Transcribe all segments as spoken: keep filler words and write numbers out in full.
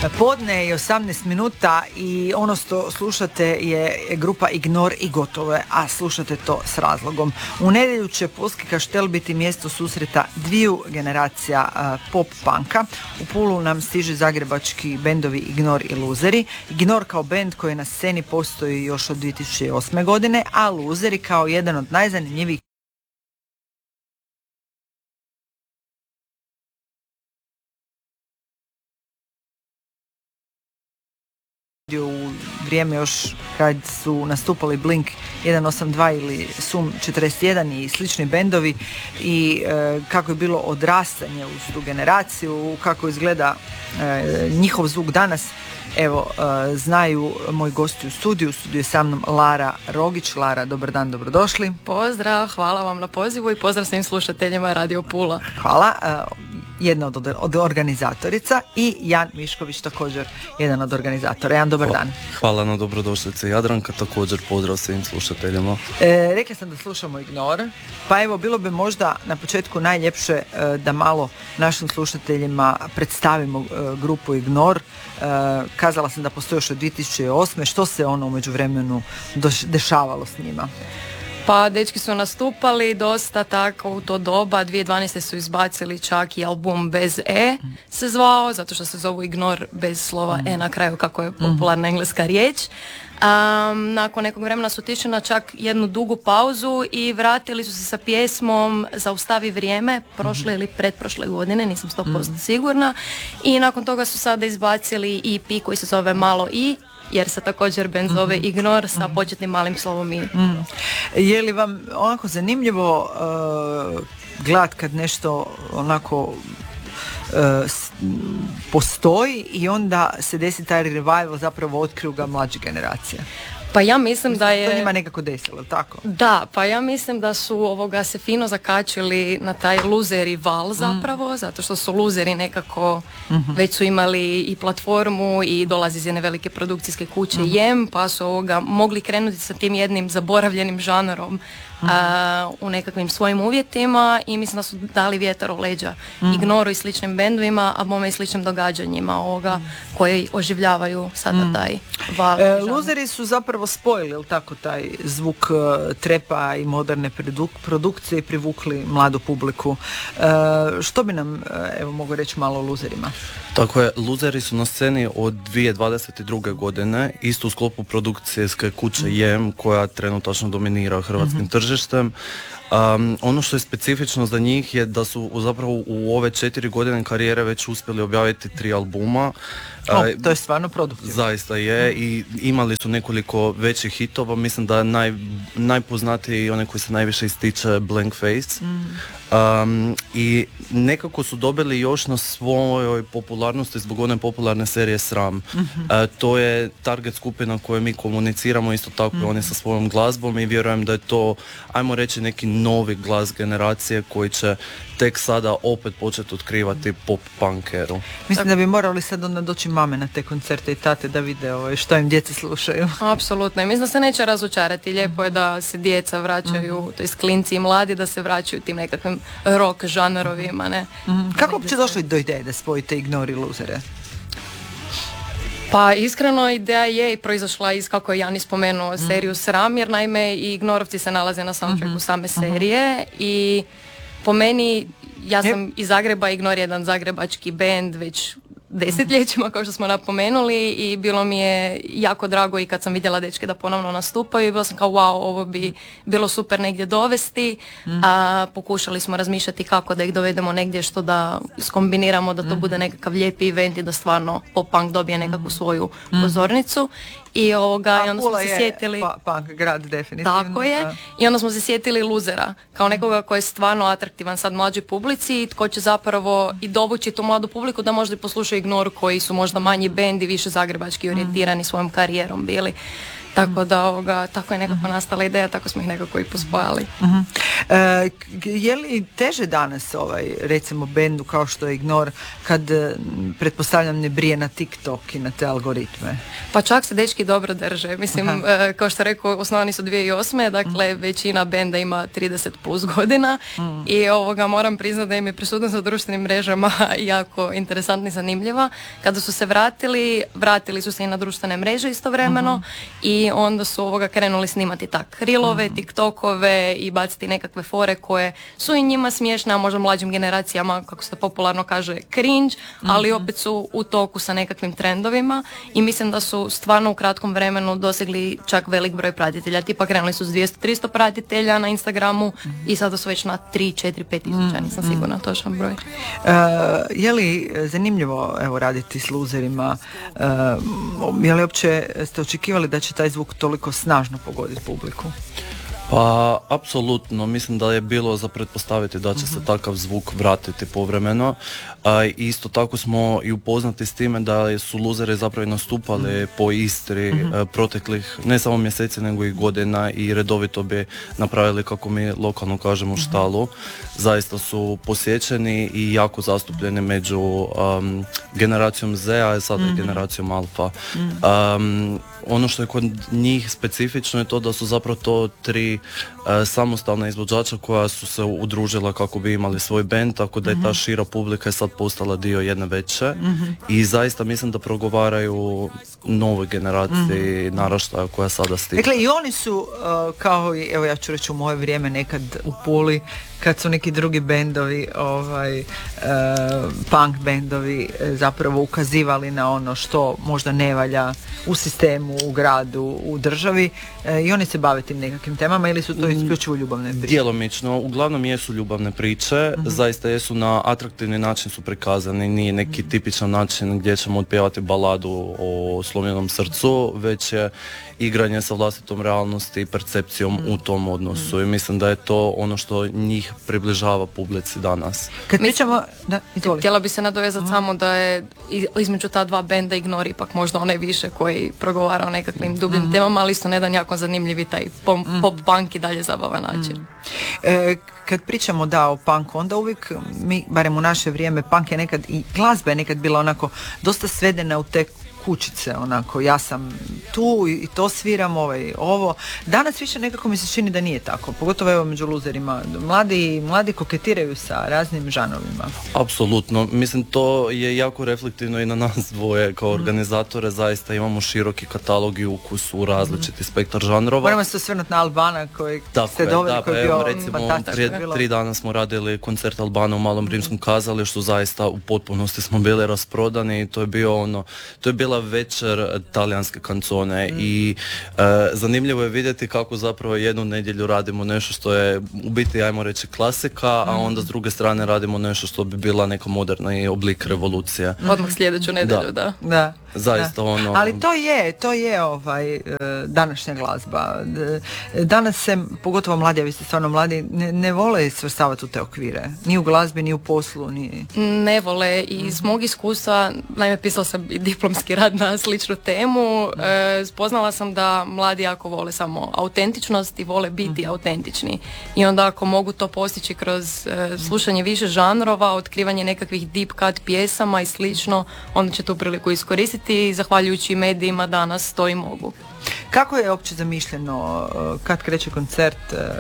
Podne i osamnaest minuta i ono što slušate je grupa Ignor i gotovo je, a slušate to s razlogom. U nedjelju će Pulski Kaštel biti mjesto susreta dviju generacija uh, pop punka. U Pulu nam stiže zagrebački bendovi Ignor i Luzeri. Ignor kao bend koji na sceni postoji još od dvije tisuće osme godine, a Luzeri kao jedan od najzanimljivijih u vrijeme još kad su nastupali Blink jedan osam dva ili Sum četrdeset jedan i slični bendovi i e, kako je bilo odrastanje uz tu generaciju, kako izgleda e, njihov zvuk danas. Evo, e, znaju moji gosti u studiju, u studiju je sa mnom Lara Rogić. Lara, dobar dan, dobrodošli. Pozdrav, hvala vam na pozivu i pozdrav svim slušateljima Radio Pula. Hvala. E, jedna od, od organizatorica i Jan Mišković također jedan od organizatora. Jan, dobar dan. Hvala na dobrodošlici. Jadranka, također pozdrav svim slušateljima. E, rekla sam da slušamo Ignor, pa evo bilo bi možda na početku najljepše e, da malo našim slušateljima predstavimo e, grupu Ignor. E, kazala sam da postoji još od dvije tisuće osme. Što se ono u međuvremenu doš- dešavalo s njima? Pa dečki su nastupali dosta tako u to doba, dvije tisuće dvanaeste su izbacili čak i album bez E se zvao, zato što se zovu Ignor bez slova E na kraju, kako je popularna engleska riječ. Um, nakon nekog vremena su otišli na čak jednu dugu pauzu i vratili su se sa pjesmom Zaustavi vrijeme, prošle ili pretprošle godine, nisam sto posto sigurna, i nakon toga su sada izbacili E P koji se zove Malo i, jer se također band zove Ignor sa početnim malim slovom i. Mm. Je li vam onako zanimljivo uh, gledat kad nešto onako uh, s, postoji i onda se desi taj revival, zapravo otkriju ga mlađe generacije? Pa ja mislim da je... To njima nekako desilo, tako? Da, pa ja mislim da su ovoga se fino zakačili na taj luzeri val zapravo, mm. zato što su luzeri nekako mm-hmm. već su imali i platformu i dolazi iz jedne velike produkcijske kuće mm-hmm. Jem, pa su ovoga mogli krenuti sa tim jednim zaboravljenim žanrom mm-hmm. a, u nekakvim svojim uvjetima i mislim da su dali vjetar u leđa mm-hmm. Ignoru i sličnim bendovima, a bome i sličnim događanjima ovoga mm-hmm. koji oživljavaju sada mm-hmm. taj val. E, luzeri su zapravo spojili, jel tako, taj zvuk uh, trepa i moderne produk- produkcije i privukli mladu publiku. Uh, što bi nam, uh, evo, mogu reći malo o luzerima? Tako je, Luzeri su na sceni od dvije tisuće dvadeset druge godine, isto u sklopu produkcijske kuće mm-hmm. Jem, koja trenutačno dominira hrvatskim mm-hmm. tržištem. Um, ono što je specifično za njih je da su zapravo u ove četiri godine karijere već uspjeli objaviti tri albuma. O, to je stvarno produktivno. Zaista je, i imali su nekoliko većih hitova, mislim da je naj, najpoznatiji i onaj koji se najviše ističe Blank Face. Mm. Um, i nekako su dobili još na svojoj popularnosti zbog one popularne serije Sram. Mm-hmm. Uh, to je target skupina koju mi komuniciramo, isto tako mm-hmm. oni sa svojom glazbom, i vjerujem da je to, ajmo reći, neki novi glas generacije koji će tek sada opet početi otkrivati pop punk eru. Mislim da bi morali sad onda doći mame na te koncerte i tate da vide ovaj, što im djeca slušaju. Apsolutno, i mislim da se neće razočarati. Lijepo je da se djeca vraćaju, mm-hmm. to jest klinci i mladi, da se vraćaju tim nekakvim rock žanrovima, ne? Mm-hmm. Kako uopće došli do ideje da spojite Ignor i Luzere? Pa iskreno ideja je i proizašla iz, kako je Jani spomenuo, seriju Sram, jer naime i Ignorovci se nalaze na soundtracku mm-hmm. same serije mm-hmm. i po meni, ja sam yep. iz Zagreba, Ignor je jedan zagrebački bend već desetljećima, kao što smo napomenuli, i bilo mi je jako drago i kad sam vidjela dečke da ponovno nastupaju i bila sam kao wow, ovo bi bilo super negdje dovesti, mm. a pokušali smo razmišljati kako da ih dovedemo negdje što da skombiniramo da to mm. bude nekakav lijepi event i da stvarno pop punk dobije nekakvu svoju mm. pozornicu. I ovoga, i onda smo se sjetili pa, punk grad definitivno. Tako je. I onda smo se sjetili Luzera kao nekoga koji je stvarno atraktivan sad mlađoj publici i tko će zapravo i dovući tu mladu publiku da možda i poslušaju Ignor koji su možda manji bend i više zagrebački orijentirani svojom karijerom bili. Tako da ovoga, tako je nekako nastala ideja, tako smo ih nekako i pospojali. Uh-huh. E, je li teže danas ovaj, recimo bendu kao što je Ignor, kad pretpostavljam ne brije na TikTok i na te algoritme? Pa čak se dečki dobro drže. Mislim, uh, kao što rekao, osnovani su dvije tisuće osme. Dakle, uh-huh. većina benda ima trideset plus godina uh-huh. i ovoga moram priznati da im je prisutnost na društvenim mrežama jako interesantna i zanimljiva. Kada su se vratili, vratili su se i na društvene mreže istovremeno uh-huh. i onda su ovoga krenuli snimati tak rilove, uh-huh. tiktokove i baciti nekakve fore koje su i njima smiješne, a možda mlađim generacijama, kako se popularno kaže, cringe, ali uh-huh. opet su u toku sa nekakvim trendovima i mislim da su stvarno u kratkom vremenu dosegli čak velik broj pratitelja. Tipa krenuli su s dvjesto do tristo pratitelja na Instagramu uh-huh. i sada su već na tri, četiri, pet tisuća, nisam uh-huh. sigurna točan broj. Uh, je li zanimljivo evo raditi s luzerima? Uh, je li uopće ste očekivali da će taj zvuk toliko snažno pogoditi publiku? Pa, apsolutno, mislim da je bilo za pretpostaviti da će se takav zvuk vratiti povremeno. A, isto tako smo i upoznati s time da su luzeri zapravo nastupali po Istri mm-hmm. a, proteklih ne samo mjeseci nego i godina i redovito bi napravili, kako mi lokalno kažemo, štalu. Zaista su posjećeni i jako zastupljeni među um, generacijom Z, a sada mm-hmm. generacijom Alfa. Um, ono što je kod njih specifično je to da su zapravo to tri uh, samostalna izvođača koja su se udružila kako bi imali svoj band, tako da je ta šira publika je sad postala dio jedne veće mm-hmm. i zaista mislim da progovaraju novoj generaciji mm-hmm. naraštaja koja sada stiže. Dakle, i oni su uh, kao i, evo ja ću reći u moje vrijeme nekad u Puli, kad su neki drugi bendovi, ovaj, uh, punk bendovi zapravo ukazivali na ono što možda ne valja u sistemu, u gradu, u državi uh, i oni se bave tim nekakvim temama ili su to isključivo ljubavne priče? Djelomično, uglavnom jesu ljubavne priče, uh-huh. zaista jesu na atraktivni način su prikazani, nije neki tipičan način gdje ćemo otpjevati baladu o slomljenom srcu, već je igranje sa vlastitom realnosti i percepcijom uh-huh. u tom odnosu i mislim da je to ono što njih približava publici danas. Kad pričamo, da, izvoli. Htjela bi se nadovezati uh-huh. samo da je između ta dva benda Ignor ipak možda onaj više koji progovara o nekakvim dubljim uh-huh. temama, ali isto na jedan jako zanimljiv taj pop, uh-huh. pop punk i dalje zabavan način. Uh-huh. E, kad pričamo da o punku, onda uvijek mi, barem u naše vrijeme, punk je nekad i glazba je nekad bila onako dosta svedena u te kućice, onako, ja sam tu i to sviram, ovaj, ovo. Danas više nekako mi se čini da nije tako, pogotovo evo među luzerima. Mladi, mladi koketiraju sa raznim žanovima. Apsolutno, mislim to je jako reflektivno i na nas dvoje kao organizatore, zaista imamo široki katalog i ukus u različiti spektar žanrova. Moramo se osvrnuti na Albana koji ste doveli, da, koji je bio recimo, prije tri dana smo radili koncert Albana u Malom rimskom kazalištu, zaista u potpunosti smo bili rasprodani i to je bio ono, to je bila večer talijanske kancone mm. i e, zanimljivo je vidjeti kako zapravo jednu nedjelju radimo nešto što je u biti, ajmo reći, klasika, mm. a onda s druge strane radimo nešto što bi bila neka moderna oblik revolucije. Odmah sljedeću nedjelju, da. da. da. Zaista da. ono... Ali to je, to je ovaj, današnja glazba. Danas se, pogotovo mladi, a vi ste stvarno mladi, ne, ne vole svrstavati u te okvire. Ni u glazbi, ni u poslu, ni... Ne vole i iz mog iskustva, naime pisala sam i diplomski rad na sličnu temu, e, spoznala sam da mladi jako vole samo autentičnost i vole biti autentični. I onda ako mogu to postići kroz e, slušanje više žanrova, otkrivanje nekakvih deep cut pjesama i slično, onda će tu priliku iskoristiti i zahvaljujući medijima danas to i mogu. Kako je uopće zamišljeno kad kreće koncert,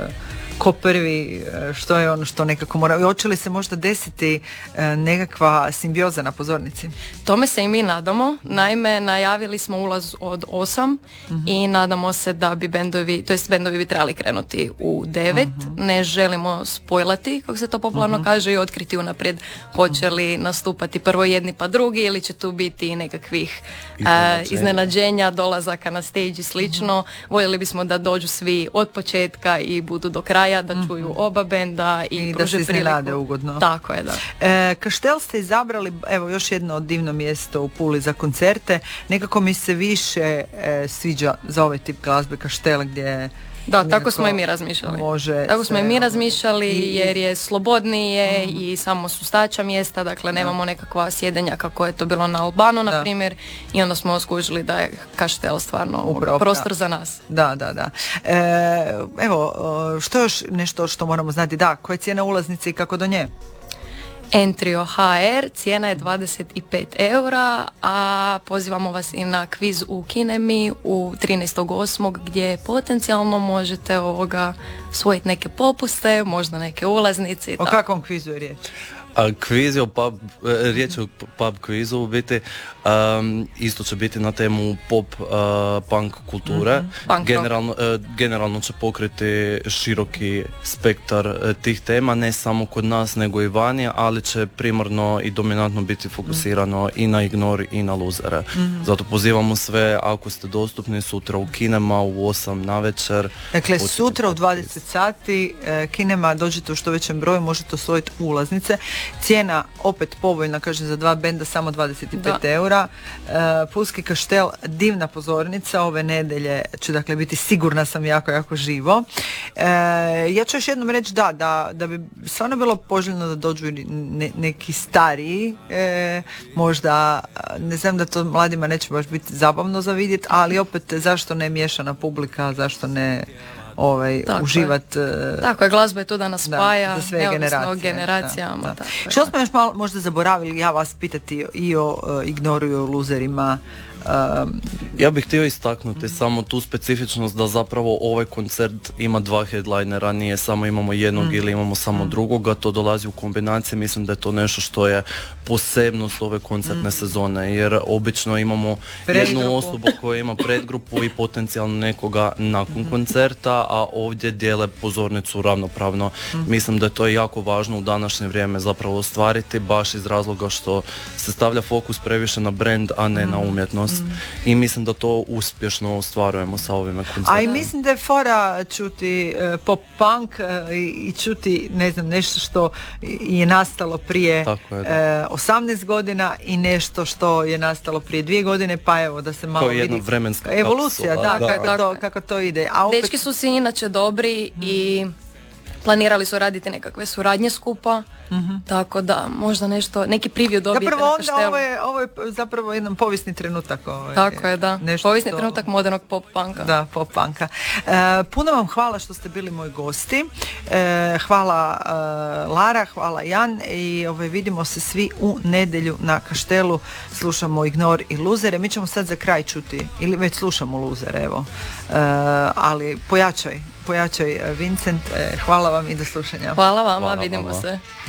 ko prvi, što je ono što nekako mora, hoće li se možda desiti nekakva simbioza na pozornici? Tome se i mi nadamo. Naime, najavili smo ulaz od osam uh-huh. i nadamo se da bi bendovi, to jest bendovi bi trebali krenuti u devet. Uh-huh. Ne želimo spojlati, kako se to popularno uh-huh. kaže, i otkriti unaprijed hoće li nastupati prvo jedni pa drugi ili će tu biti nekakvih iznenađenja, uh, iznenađenja dolazaka na stage i slično. Uh-huh. Voljeli bismo da dođu svi od početka i budu do kraja, da čuju oba benda i, I da se iznenade ugodno. Tako je, da. E, Kaštel ste izabrali, evo još jedno divno mjesto u Puli za koncerte. Nekako mi se više e, sviđa za ovaj tip glazbe Kaštel, gdje Da, tako smo i mi razmišljali. Može tako smo se, i mi razmišljali i- jer je slobodnije mm. i samo su staća mjesta, dakle nemamo nekakva sjedenja kako je to bilo na Albanu, na Da. primjer, i onda smo skužili da je Kaštel stvarno Upravo, prostor da. za nas. Da, da, da. E, evo, o, što još nešto što moramo znati? Da, koja je cijena ulaznice i kako do nje? Entrio ha er, cijena je dvadeset pet eura, a pozivamo vas i na kviz u Kinemi u trinaestog osmog gdje potencijalno možete ovoga svojiti neke popuste, možda neke ulaznice i O tako. kakvom kvizu je riječ? A kviz je o pub, e, riječ je o pub kvizu u biti, um, isto će biti na temu pop uh, punk kulture. Punk rock. Generalno, e, generalno će pokriti široki spektar e, tih tema, ne samo kod nas nego i vani, ali će primarno i dominantno biti fokusirano i na Ignore i na Luzere. Zato pozivamo sve, ako ste dostupni sutra u kinema u osam navečer. Dakle, Početi sutra u pub dvadeset kviz. sati e, kinema, dođete u što većem broju, možete osvojiti ulaznice. Cijena opet povoljna, kažem, za dva benda samo dvadeset pet Da. eura. E, Pulski Kaštel, divna pozornica, ove nedelje će dakle biti, sigurna sam, jako, jako živo. E, ja ću još jednom reći da, da, da bi stvarno bilo poželjno da dođu i ne- neki stariji, e, možda, ne znam da to mladima neće baš biti zabavno za vidjeti, ali opet zašto ne miješana publika, zašto ne ovaj, Tako je. uživat e, Tako je, glazba je tu da nas da, spaja, za sve neovisno generacije. o generacijama. Da, da. tako je. Što smo još malo možda zaboravili, ja vas pitati i o uh, Ignoru i o Luzerima. Um, Ja bih htio istaknuti samo tu specifičnost da zapravo ovaj koncert ima dva headlinera, nije samo imamo jednog Mm. ili imamo samo drugoga, to dolazi u kombinaciji, mislim da je to nešto što je posebnost ove koncertne sezone, jer obično imamo Predgrupu. jednu osobu koja ima predgrupu i potencijalno nekoga nakon koncerta, a ovdje dijele pozornicu ravnopravno. Mislim da je to jako važno u današnje vrijeme zapravo ostvariti, baš iz razloga što se stavlja fokus previše na brand, a ne na umjetnost. I mislim da to uspješno ostvarujemo sa ovime koncertima. a i mislim da je fora čuti e, pop punk e, i, i čuti, ne znam, nešto što je nastalo prije Tako je, da. e, osamnaest godina i nešto što je nastalo prije dvije godine, pa evo da se malo Kao jedna vidi. vremenska Evolucija, kapsula. da, Da. kako, Tako to, je. kako to ide. A opet, Dečki su si inače dobri i planirali su raditi nekakve suradnje skupa, tako da možda nešto, neki preview dobijete zapravo na onda Kaštelu. ovo je, ovo je zapravo jedan povijesni trenutak. Ovo je Tako je, da. nešto Povijesni što- trenutak modernog pop punka. Da, pop punka. E, puno vam hvala što ste bili moji gosti. E, hvala e, Lara, hvala Jan i ovaj, vidimo se svi u nedjelju na Kaštelu. Slušamo Ignore i Luzere. Mi ćemo sad za kraj čuti, ili već slušamo Luzere, evo. E, ali pojačaj, pojačaj e, Vincent. E, hvala vam i do slušanja. Hvala vama, Hvala vidimo vama. se.